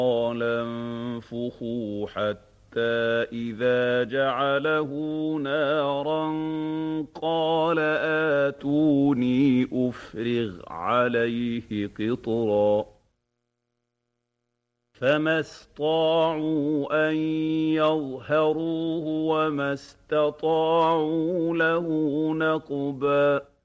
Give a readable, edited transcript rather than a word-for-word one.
قَالَ انفُخُوا حَتَّىٰ إِذَا جَعَلَهُ نَارًا قَالَ آتُونِي أُفْرِغْ عَلَيْهِ قِطْرًا فَمَا اسْطَاعُوا أَن يَظْهَرُوهُ وَمَا اسْتَطَاعُوا لَهُ نَقْبًا